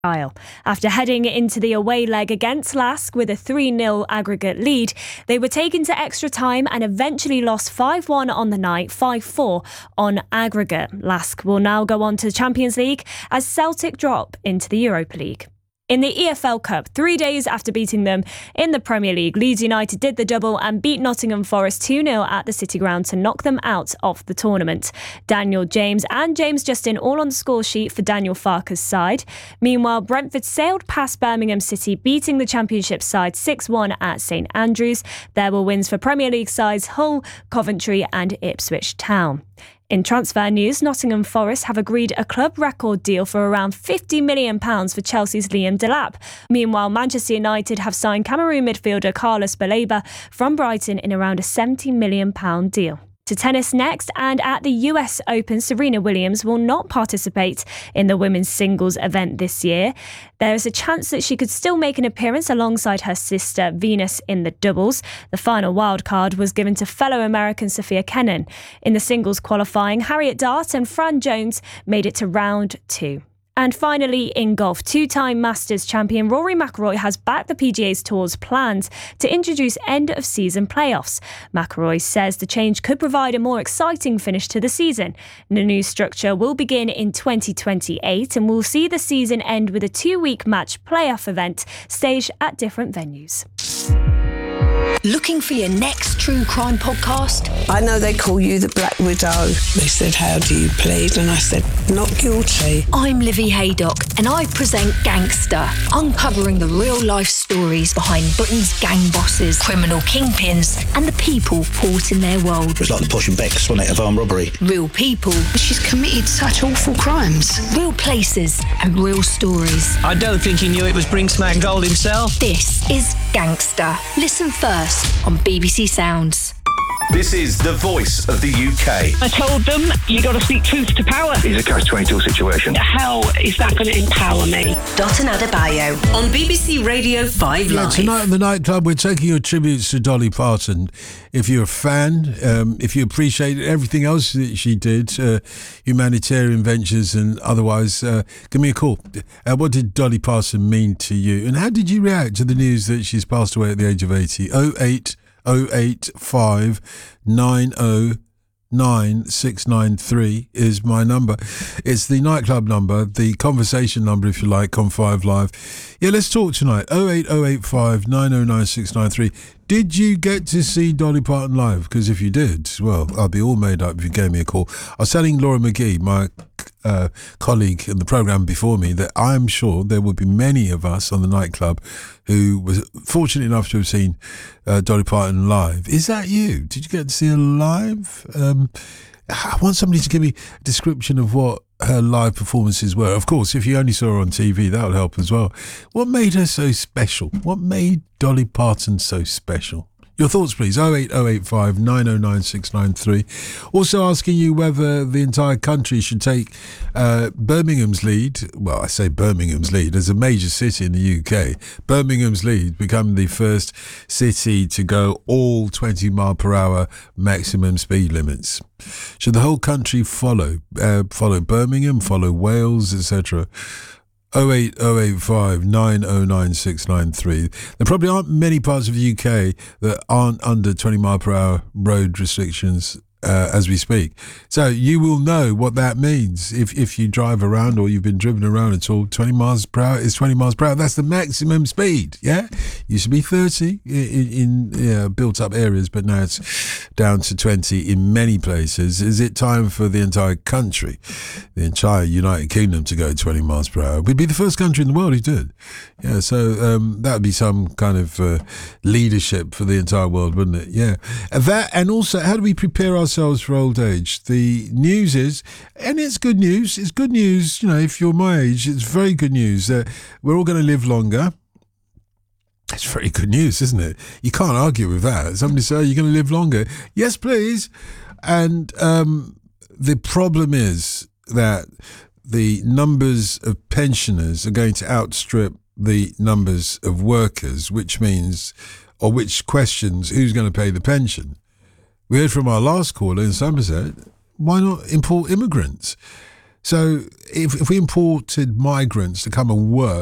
After heading into the away leg against Lask with a 3-0 aggregate lead, they were taken to extra time and eventually lost 5-1 on the night, 5-4 on aggregate. Lask will now go on to the Champions League as Celtic drop into the Europa League. In the EFL Cup, 3 days after beating them in the Premier League, Leeds United did the double and beat Nottingham Forest 2-0 at the City Ground to knock them out of the tournament. Daniel James and James Justin all on the score sheet for Daniel Farke's side. Meanwhile, Brentford sailed past Birmingham City, beating the Championship side 6-1 at St Andrews. There were wins for Premier League sides Hull, Coventry and Ipswich Town. In transfer news, Nottingham Forest have agreed a club record deal for around £50 million for Chelsea's Liam Delap. Meanwhile, Manchester United have signed Cameroon midfielder Carlos Baleba from Brighton in around a £70 million deal. To tennis next, and at the US Open, Serena Williams will not participate in the women's singles event this year. There is a chance that she could still make an appearance alongside her sister Venus in the doubles. The final wildcard was given to fellow American Sophia Kenin. In the singles qualifying, Harriet Dart and Fran Jones made it to round 2. And finally, in golf, two-time Masters champion Rory McIlroy has backed the PGA's Tour's plans to introduce end-of-season playoffs. McIlroy says the change could provide a more exciting finish to the season. The new structure will begin in 2028 and will see the season end with a 2-week match playoff event staged at different venues. Looking for your next true crime podcast? I know they call you the Black Widow. They said, how do you plead? And I said, not guilty. I'm Livy Haydock and I present Gangster, uncovering the real-life stories behind Britain's gang bosses, criminal kingpins and the people caught in their world. It was like the Posh and Becks, wasn't it, of armed robbery? Real people. She's committed such awful crimes. Real places and real stories. I don't think he knew it was Brinksmack Gold himself. This is Gangster. Listen first on BBC Sounds. This is the voice of the UK. I told them, you got to speak truth to power. It's a catch-22 situation. How is that going to empower me? Dotun Adebayo on BBC Radio 5 Live. Tonight at the nightclub, we're taking your tributes to Dolly Parton. If you're a fan, if you appreciate everything else that she did, humanitarian ventures and otherwise, give me a call. What did Dolly Parton mean to you? And how did you react to the news that she's passed away at the age of 80? 085 909 693 is my number. It's the nightclub number, the conversation number, if you like, on 5 Live. Yeah, let's talk tonight. 08085 909 693. Did you get to see Dolly Parton live? Because if you did, well, I'll be all made up if you gave me a call. I was telling Laura McGee, my colleague in the programme before me, that I'm sure there will be many of us on the nightclub who was fortunate enough to have seen Dolly Parton live. Is that you? Did you get to see her live? I want somebody to give me a description of what her live performances were. Of course, if you only saw her on TV, that would help as well. What made her so special? What made Dolly Parton so special? Your thoughts, please. 08085 909 693. Also asking you whether the entire country should take Birmingham's lead. Well, I say Birmingham's lead as a major city in the UK. Birmingham's lead become the first city to go all 20 mile per hour maximum speed limits. Should the whole country follow Birmingham, follow Wales, etc.? 08085 909 693. There probably aren't many parts of the UK that aren't under 20 mile per hour road restrictions as we speak. So you will know what that means if you drive around or you've been driven around at all. 20 miles per hour is 20 miles per hour. That's the maximum speed, yeah? Used to be 30 in built up areas, but now it's down to 20 in many places. Is it time for the entire country, the entire United Kingdom, to go 20 miles per hour? We'd be the first country in the world who did. Yeah, so that would be some kind of leadership for the entire world, wouldn't it? Yeah. That, and also, how do we prepare ourselves for old age? The news is, and it's good news, you know, if you're my age, it's very good news that we're all going to live longer. It's very good news, isn't it? You can't argue with that. Somebody say, oh, you're going to live longer. Yes, please. And the problem is that the numbers of pensioners are going to outstrip the numbers of workers, which means, or which questions, who's going to pay the pension? We heard from our last caller in Somerset, why not import immigrants? So if we imported migrants to come and work,